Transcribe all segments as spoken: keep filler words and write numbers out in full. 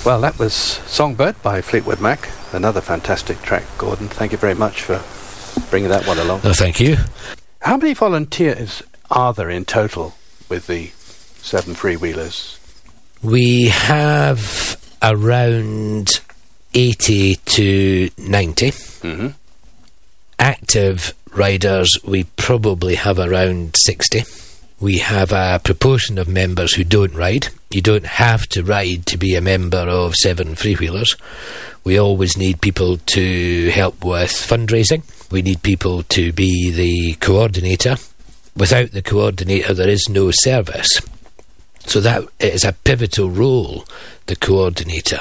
Well, that was Songbird by Fleetwood Mac. Another fantastic track, Gordon. Thank you very much for bringing that one along. Oh, thank you. How many volunteers are there in total with the Seven Freewheelers? We have around eighty to ninety. Mm-hmm. Active riders, we probably have around sixty. We have a proportion of members who don't ride. You don't have to ride to be a member of Seven Freewheelers. We always need people to help with fundraising. We need people to be the coordinator. Without the coordinator, there is no service. So that is a pivotal role, the coordinator.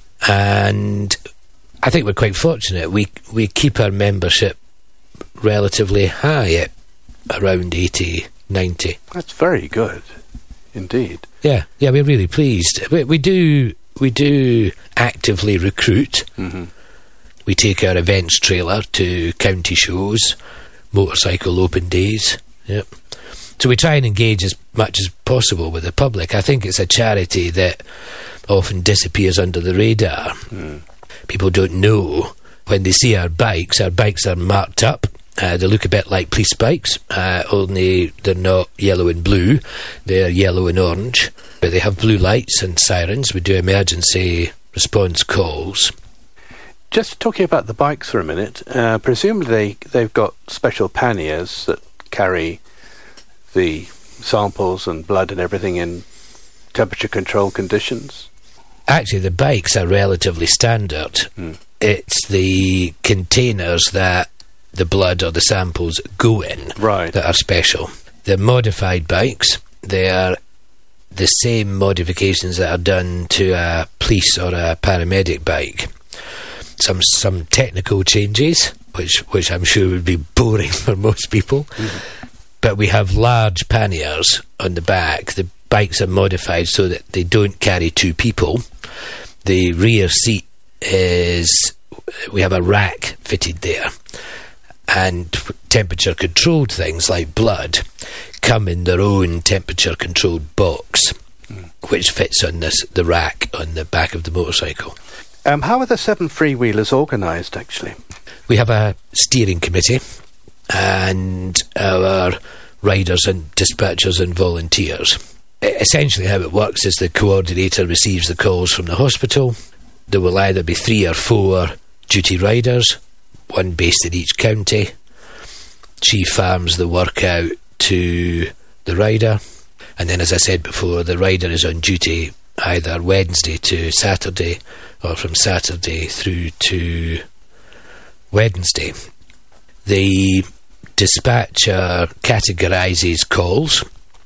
And I think we're quite fortunate. We we keep our membership relatively high at around eighty, ninety. That's very good, indeed. Yeah, yeah, we're really pleased. We, we do we do actively recruit. Mm-hmm. We take our events trailer to county shows, motorcycle open days. Yep. So we try and engage as much as possible with the public. I think it's a charity that often disappears under the radar. Mm. People don't know when they see our bikes. Our bikes are marked up. Uh, they look a bit like police bikes, uh, only they're not yellow and blue. They're yellow and orange. But they have blue lights and sirens. We do emergency response calls. Just talking about the bikes for a minute, uh, presumably they've got special panniers that carry the samples and blood and everything in temperature control conditions? Actually, the bikes are relatively standard. Mm. It's the containers that the blood or the samples go in right. that are special. The modified bikes, they are the same modifications that are done to a police or a paramedic bike. Some some technical changes, which which I'm sure would be boring for most people. Mm. But we have large panniers on the back. The bikes are modified so that they don't carry two people. The rear seat is, we have a rack fitted there. And temperature controlled things like blood come in their own temperature controlled box, mm. which fits on this the rack on the back of the motorcycle. Um, how are the Seven Freewheelers organised, actually? We have a steering committee, and our riders and dispatchers and volunteers. Essentially how it works is the coordinator receives the calls from the hospital. There will either be three or four duty riders, one based in each county. She farms the work out to the rider, and then, as I said before, the rider is on duty either Wednesday to Saturday or from Saturday through to Wednesday. The dispatcher categorises calls.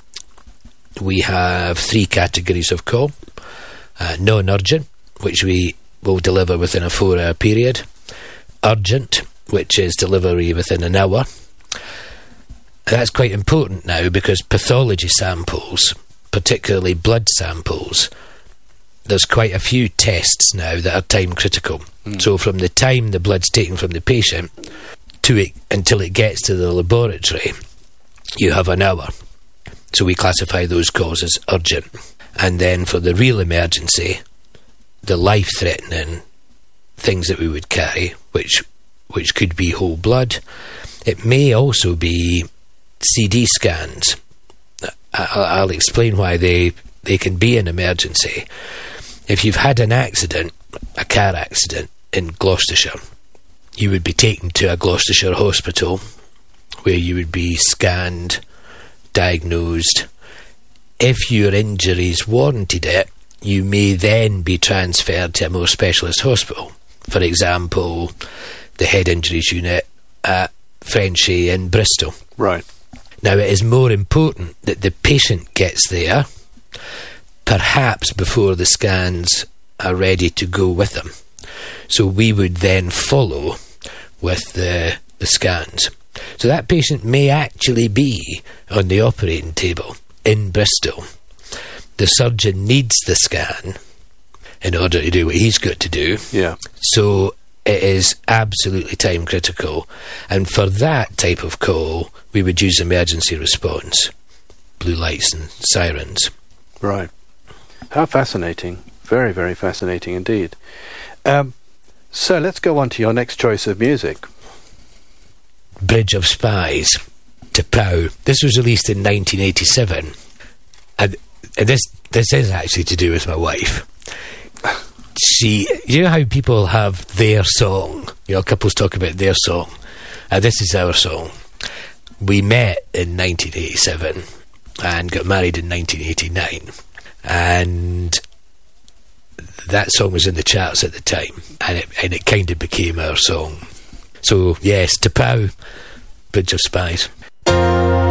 We have three categories of call. Uh, non-urgent, which we will deliver within a four-hour period. Urgent, which is delivery within an hour. And that's quite important now because pathology samples, particularly blood samples, there's quite a few tests now that are time critical. Mm. So from the time the blood's taken from the patient to it until it gets to the laboratory, you have an hour. So we classify those calls as urgent. And then for the real emergency, the life-threatening things that we would carry, which which could be whole blood. It may also be C D scans. I'll, I'll explain why they, they can be an emergency. If you've had an accident, a car accident in Gloucestershire, you would be taken to a Gloucestershire hospital where you would be scanned, diagnosed. If your injuries warranted it, you may then be transferred to a more specialist hospital. For example, the head injuries unit at Frenchy in Bristol. Right. Now, it is more important that the patient gets there, perhaps before the scans are ready to go with them. So we would then follow with the, the scans. So that patient may actually be on the operating table in Bristol. The surgeon needs the scan in order to do what he's got to do. Yeah. So it is absolutely time critical. And for that type of call, we would use emergency response, blue lights and sirens. Right. How fascinating. very, very fascinating indeed. Um, so let's go on to your next choice of music. Bridge of Spies, T'Pau. This was released in nineteen eighty-seven. And, and this this is actually to do with my wife. She, you know how people have their song? You know, couples talk about their song. Uh, this is our song. We met in nineteen eighty-seven and got married in nineteen eighty-nine. And that song was in the charts at the time. And it, and it kind of became our song. So, yes, T'Pau, Bridge of Spies.